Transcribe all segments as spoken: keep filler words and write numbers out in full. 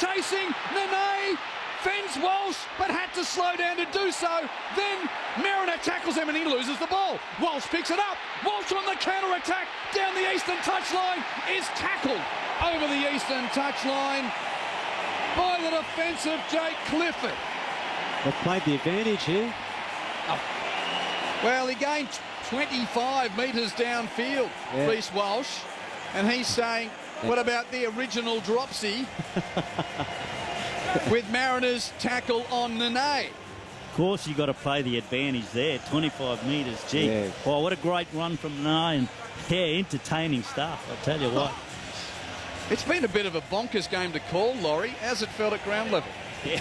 chasing. Nene fends Walsh, but had to slow down to do so. Then Mariner tackles him and he loses the ball. Walsh picks it up. Walsh on the counter-attack down the eastern touchline is tackled over the eastern touchline by the defensive Jake Clifford. They've played the advantage here. Oh. Well, he gained twenty-five metres downfield, yeah. Reece Walsh, and he's saying, what about the original dropsy with Mariners tackle on Nene? Of course, you've got to play the advantage there. twenty-five metres, gee. Yeah. Oh, what a great run from Nene. And, yeah, entertaining stuff, I'll tell you what. It's been a bit of a bonkers game to call, Laurie. How's it felt at ground level? Yeah.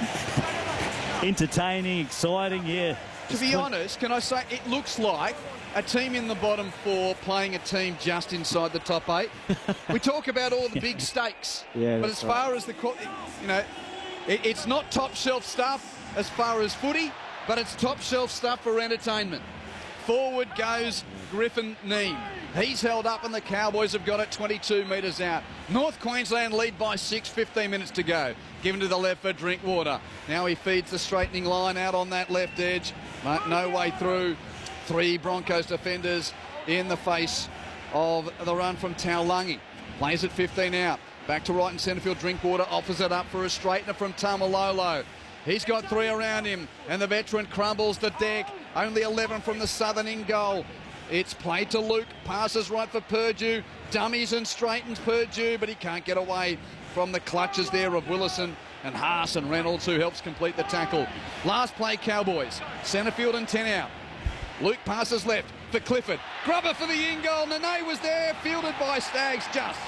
Entertaining, exciting, yeah. To be honest, can I say, it looks like a team in the bottom four playing a team just inside the top eight. We talk about all the big stakes, yeah, but as far right. as the, you know, it, it's not top shelf stuff as far as footy, but it's top shelf stuff for entertainment. Forward goes Griffin Neame. He's held up and the Cowboys have got it twenty-two metres out. North Queensland lead by six, fifteen minutes to go. Given to the left for Drinkwater. Now he feeds the straightening line out on that left edge. No way through. Three Broncos defenders in the face of the run from Taulagi. Plays it fifteen out. Back to right in centre field. Drinkwater offers it up for a straightener from Tamalolo. He's got three around him, and the veteran crumbles the deck. Only eleven from the southern in goal. It's played to Luke. Passes right for Purdue. Dummies and straightens Purdue, but he can't get away from the clutches there of Willison and Haas and Reynolds, who helps complete the tackle. Last play, Cowboys. Centre field and ten out. Luke passes left for Clifford. Grubber for the in-goal. Nene was there, fielded by Staggs just.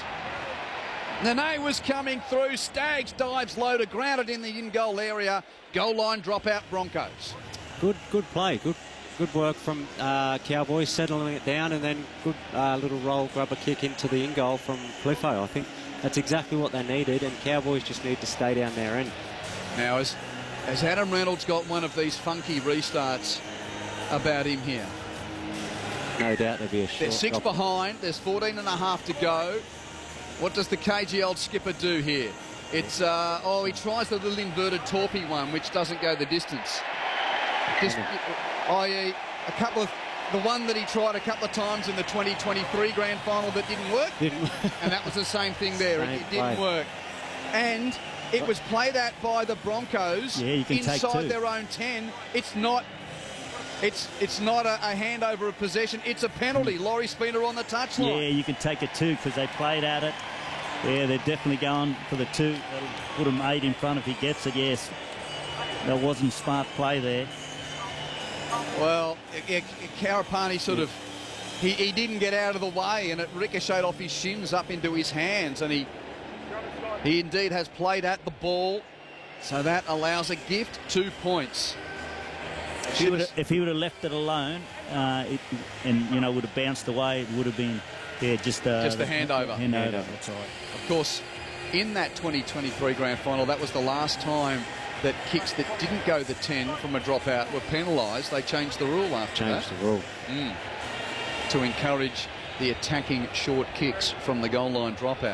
Nene was coming through. Staggs dives low to ground it in the in-goal area. Goal line dropout, Broncos. Good, good play. Good, good work from uh, Cowboys settling it down, and then good uh, little roll grubber kick into the in-goal from Cliffo. I think that's exactly what they needed, and Cowboys just need to stay down their end. Now, as, as Adam Reynolds got one of these funky restarts about him here. No doubt there'll be a short They're six drop. behind. There's fourteen and a half to go. What does the cagey old skipper do here? It's, uh, oh, he tries the little inverted torpy one, which doesn't go the distance. This, that is, a couple of, the one that he tried a couple of times in the twenty twenty-three grand final that didn't work. Didn't and that was the same thing there. Same it, it didn't play. work. And it was played at by the Broncos yeah, you can inside take two. their own ten. It's not... It's it's not a, a handover of possession. It's a penalty. Laurie Spina on the touchline. Yeah, you can take it too because they played at it. Yeah, they're definitely going for the two. That'll put him eight in front if he gets it, yes. That wasn't smart play there. Well, Karapani sort of... He, he didn't get out of the way, and it ricocheted off his shins up into his hands, and he, he indeed has played at the ball. So that allows a gift, two points. If he would have, if he would have left it alone, uh, it, and you know would have bounced away, it would have been yeah just uh, just the handover. Handover. handover. That's right. Of course, in that twenty twenty-three grand final, that was the last time that kicks that didn't go the ten from a dropout were penalised. They changed the rule after Changed that. the rule mm. to encourage the attacking short kicks from the goal line dropout.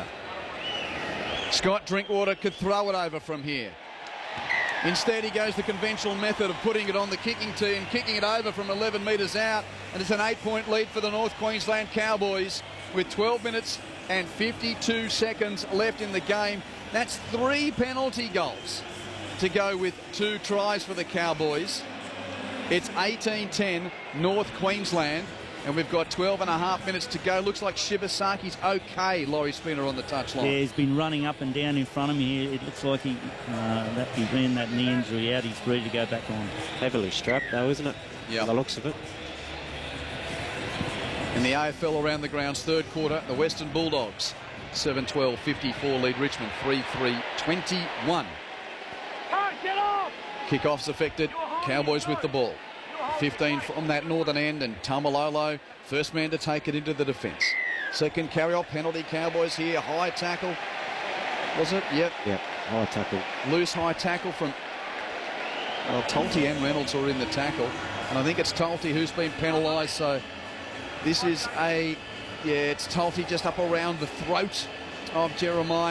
Scott Drinkwater could throw it over from here. Instead, he goes the conventional method of putting it on the kicking tee and kicking it over from eleven metres out. And it's an eight-point lead for the North Queensland Cowboys with twelve minutes and fifty-two seconds left in the game. That's three penalty goals to go with two tries for the Cowboys. It's eighteen ten North Queensland, and we've got twelve and a half minutes to go. Looks like Shibasaki's okay, Laurie Spina on the touchline. Yeah, he's been running up and down in front of me. It looks like he, uh, that he ran that knee injury out. He's ready to go back on. heavily strapped though, isn't it? Yeah. By the looks of it. In the A F L around the grounds, third quarter, the Western Bulldogs, seven twelve fifty-four lead Richmond, three three twenty-one. Kickoffs affected, Cowboys with the ball. fifteen from that northern end, and Tamalolo, first man to take it into the defence. Second carry-off penalty, Cowboys here, high tackle. Was it? Yep. Yep, high tackle. Loose high tackle from, well, Tolte and Reynolds are in the tackle. And I think it's Tolte who's been penalised, so this is a, yeah, it's Tolte just up around the throat of Jeremiah.